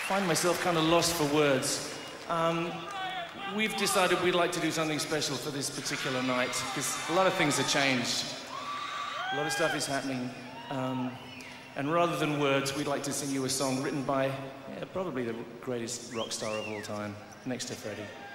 find myself kind of lost for words. We've decided we'd like to do something special for this particular night, because a lot of things have changed. A lot of stuff is happening. And rather than words, we'd like to sing you a song written by probably the greatest rock star of all time, next to Freddie.